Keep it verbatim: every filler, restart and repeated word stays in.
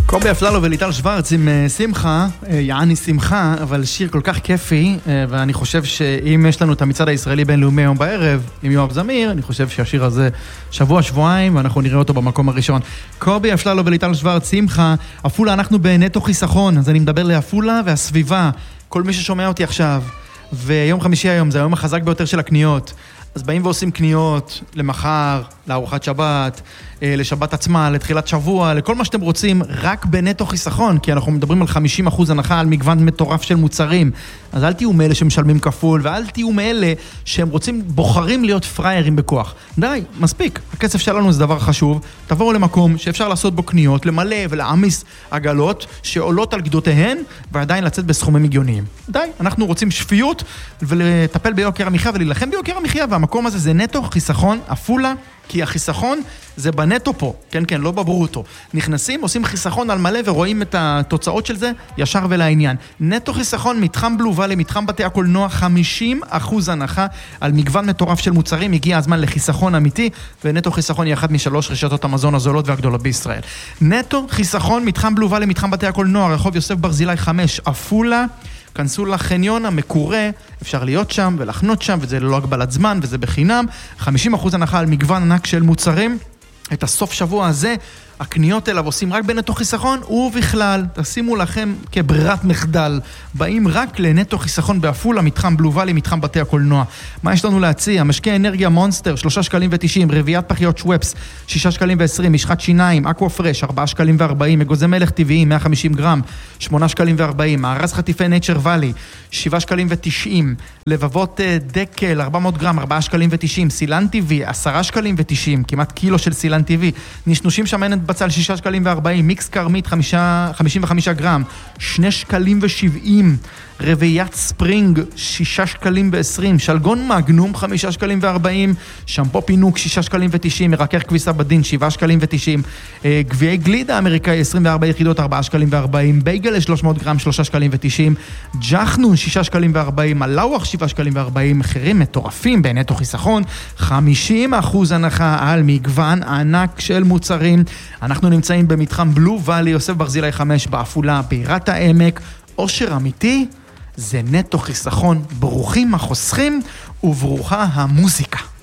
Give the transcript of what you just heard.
קובי אפללו וליטל שוורץ עם שמחה, יעני שמחה, אבל שיר כל כך כיפי, ואני חושב שאם יש לנו את המצעד הישראלי בינלאומי היום בערב, עם יואב זמיר, אני חושב שהשיר הזה שבוע, שבועיים, ואנחנו נראה אותו במקום הראשון. קובי אפללו וליטל שוורץ, שמחה, אפולה, אנחנו בנטו חיסכון, אז אני מדבר לאפולה והסביבה, כל מי ששומע אותי עכשיו, ויום חמישי היום, זה היום החזק ביותר של הקניות, אז באים ועושים קניות למחר, לארוחת שבת, לשבת עצמה, לתחילת שבוע, לכל מה שאתם רוצים, רק בנטו חיסכון, כי אנחנו מדברים על חמישים אחוז הנחה על מגוון מטורף של מוצרים. אז אל תהיו מאלה שמשלמים כפול, ואל תהיו מאלה שהם רוצים, בוחרים להיות פריירים בכוח. די, מספיק. הכסף שלנו זה דבר חשוב. תבואו למקום שאפשר לעשות בו קניות, למלא ולעמיס עגלות שעולות על גדותיהן, ועדיין לצאת בסכומים הגיוניים. די, אנחנו רוצים שפיות ולטפל ביוקר המחיה ולהילחם ביוקר המחיה, והמקום הזה זה נטו חיסכון, אפולה, כי החיסכון זה בנטו פה, כן, כן, לא בברוטו. נכנסים, עושים חיסכון על מלא ורואים את התוצאות של זה ישר ולעניין. נטו חיסכון, מתחם בלו ואלי, מתחם בתי הקולנוע, חמישים אחוז הנחה על מגוון מטורף של מוצרים. הגיע הזמן לחיסכון אמיתי, ונטו חיסכון היא אחת משלוש רשתות המזון הזולות והגדולות בישראל. נטו חיסכון, מתחם בלו ואלי, מתחם בתי הקולנוע, רחוב יוסף ברזילי חמש, אפולה. כנסו לחניון המקורה, אפשר להיות שם ולחנות שם, וזה ללא הגבלת זמן, וזה בחינם. חמישים אחוז הנחה על מגוון ענק של מוצרים. את הסוף שבוע הזה, הקניות אליו עושים רק בנטו חיסכון, ובכלל, תשימו לכם כברירת מחדל, באים רק לנטו חיסכון באפולה, מתחם בלו ואלי, מתחם בתי הקולנוע. מה יש לנו להציע? משקי אנרגיה מונסטר, שלושה שקלים ותשעים, רביעת פחיות שוואפס, שישה שקלים ועשרים, משחת שיניים, אקווה פרש, ארבעה שקלים וארבעים, אגוזי מלך טבעיים, מאה וחמישים גרם, שמונה שקלים וארבעים, מארז חטיפי נייצ'ר ואלי, שבעה שקלים ותשעים, לבבות דקל, ארבע מאות גרם, ארבעה שקלים ותשעים, סילן טבעי, עשרה שקלים ותשעים, כמעט קילו של סילן טבעי, נשנושים שמנת בצל, שישה שקלים וארבעים, מיקס קרמית, חמישים וחמישה גרם, שני שקלים ושבעים, רביית ספרינג, שישה שקלים ועשרים, שלגון מגנום, חמישה שקלים וארבעים, שמפו פינוק, שישה שקלים ותשעים, מרקר כביסה בדין, שבעה שקלים ותשעים, גביעי גלידה אמריקאי, עשרים וארבע יחידות, ארבעה שקלים וארבעים, בייגל שלוש מאות גרם, שלושה שקלים ותשעים, ג'חנון, שישה שקלים וארבעים, מלאוח, שבעה שקלים וארבעים, מחירים מטורפים, בנטו חיסכון, חמישים אחוז הנחה על מגוון ענק של מוצרים. אנחנו נמצאים במתחם בלו ואלי, יוסף ברזילי חמש, באפולה, בירת העמק. אושר אמיתי זה נטו חיסכון, ברוכים החוסכים וברוכה המוזיקה.